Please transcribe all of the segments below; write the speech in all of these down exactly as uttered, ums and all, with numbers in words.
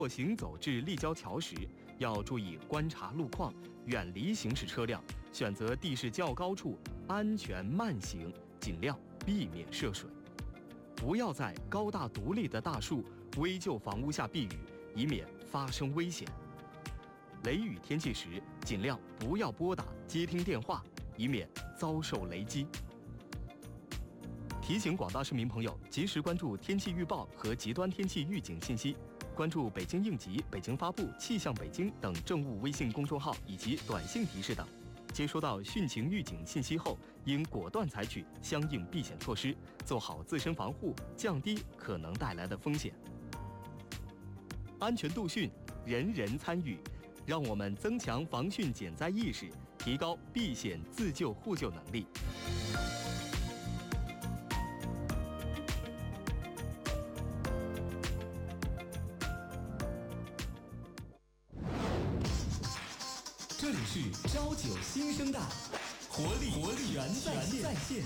或行走至立交桥时，要注意观察路况，远离行驶车辆，选择地势较高处，安全慢行，尽量避免涉水。不要在高大独立的大树、危旧房屋下避雨，以免发生危险。雷雨天气时，尽量不要拨打接听电话，以免遭受雷击。提醒广大市民朋友，及时关注天气预报和极端天气预警信息，关注北京应急、北京发布、气象北京等政务微信公众号以及短信提示等。接收到汛情预警信息后，应果断采取相应避险措施，做好自身防护，降低可能带来的风险。安全度汛，人人参与，让我们增强防汛减灾意识，提高避险自救互救能力。 这里是朝九新生代，活力活力全在线。在线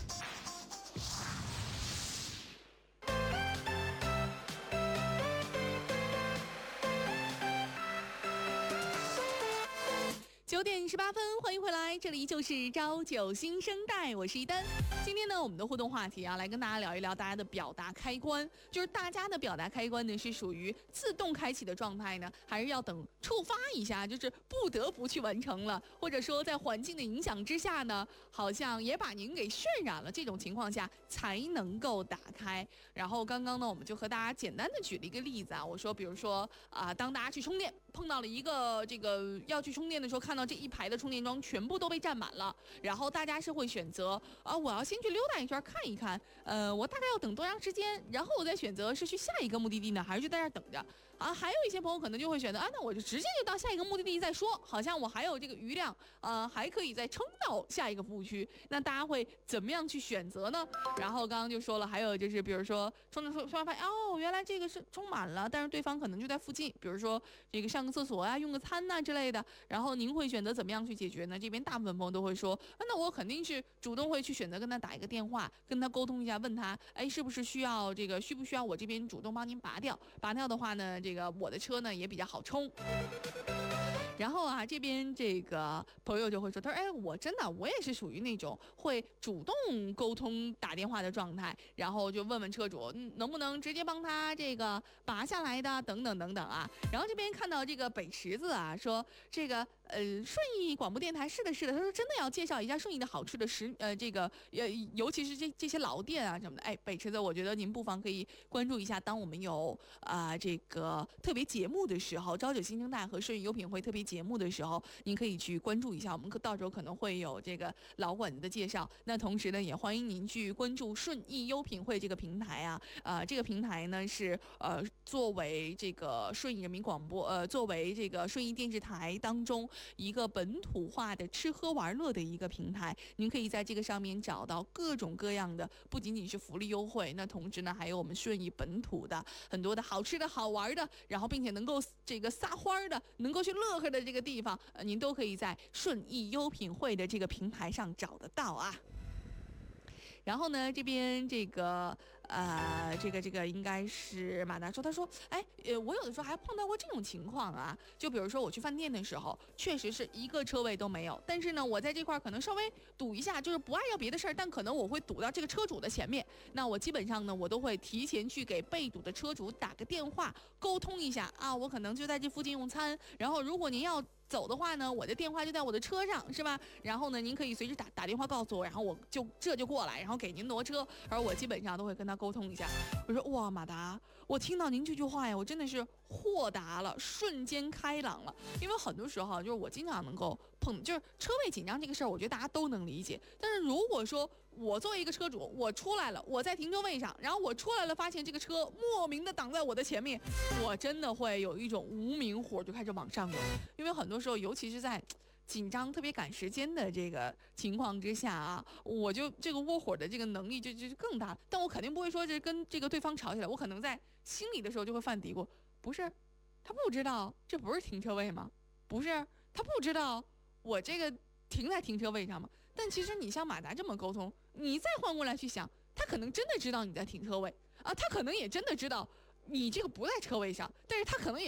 九点十八分，欢迎回来，这里就是朝九新生代，我是一丹。今天呢，我们的互动话题啊，来跟大家聊一聊大家的表达开关，就是大家的表达开关呢是属于自动开启的状态呢，还是要等触发一下，就是不得不去完成了，或者说在环境的影响之下呢，好像也把您给渲染了，这种情况下才能够打开。然后刚刚呢，我们就和大家简单的举了一个例子啊，我说比如说啊、呃，当大家去充电，碰到了一个这个要去充电的时候，看到这一排的充电桩全部都被占满了，然后大家是会选择啊，我要先去溜达一圈看一看，呃，我大概要等多长时间，然后我再选择是去下一个目的地呢，还是就在这儿等着啊？还有一些朋友可能就会选择啊，那我就直接就到下一个目的地再说，好像我还有这个余量，呃，还可以再撑到下一个服务区。那大家会怎么样去选择呢？然后刚刚就说了，还有就是比如说充着充充完发现哦，原来这个是充满了，但是对方可能就在附近，比如说这个上个厕所啊、用个餐呐、啊、之类的，然后您会选择怎么样去解决呢？这边大部分朋友都会说，啊、那我肯定是主动会去选择跟他打一个电话，跟他沟通一下，问他，哎，是不是需要这个需不需要我这边主动帮您拔掉？拔掉的话呢，这个我的车呢也比较好充。然后啊，这边这个朋友就会说，他说，哎，我真的我也是属于那种会主动沟通打电话的状态，然后就问问车主，嗯，能不能直接帮他这个拔下来的，等等等等啊。然后这边看到这个北池子啊，说这个呃顺义广播电台是的是的，他说真的要介绍一下顺义的好吃的食呃这个呃尤其是这这些老店啊什么的。哎，北池子，我觉得您不妨可以关注一下，当我们有啊、呃、这个特别节目的时候，朝九新生代和顺义优品会特别节目的时候，您可以去关注一下，我们到时候可能会有这个老馆子的介绍。那同时呢，也欢迎您去关注顺义优品会这个平台啊，呃，这个平台呢是呃作为这个顺义人民广播呃作为这个顺义电视台当中一个本土化的吃喝玩乐的一个平台，您可以在这个上面找到各种各样的，不仅仅是福利优惠，那同时呢还有我们顺义本土的很多的好吃的好玩的，然后并且能够这个撒欢的，能够去乐呵的这个地方，呃，您都可以在顺义优品会的这个平台上找得到啊。然后呢，这边这个呃，这个这个应该是马达说，他说，哎，呃，我有的时候还碰到过这种情况啊，就比如说我去饭店的时候，确实是一个车位都没有，但是呢，我在这块可能稍微堵一下，就是不碍要别的事儿，但可能我会堵到这个车主的前面，那我基本上呢，我都会提前去给被堵的车主打个电话，沟通一下啊，我可能就在这附近用餐，然后如果您要走的话呢，我的电话就在我的车上，是吧？然后呢，您可以随时打打电话告诉我，然后我就这就过来，然后给您挪车。而我基本上都会跟他沟通一下。我说哇，马达，我听到您这句话呀，我真的是豁达了，瞬间开朗了。因为很多时候就是我经常能够碰，就是车位紧张这个事儿，我觉得大家都能理解。但是如果说我作为一个车主，我出来了，我在停车位上，然后我出来了，发现这个车莫名的挡在我的前面，我真的会有一种无名火就开始往上涌。因为很多时候，尤其是在紧张、特别赶时间的这个情况之下啊，我就这个窝火的这个能力就就更大。但我肯定不会说这跟这个对方吵起来，我可能在心里的时候就会犯嘀咕：不是，他不知道这不是停车位吗？不是，他不知道我这个停在停车位上吗？但其实你像马达这么沟通，你再换过来去想，他可能真的知道你在停车位啊，他可能也真的知道你这个不在车位上，但是他可能也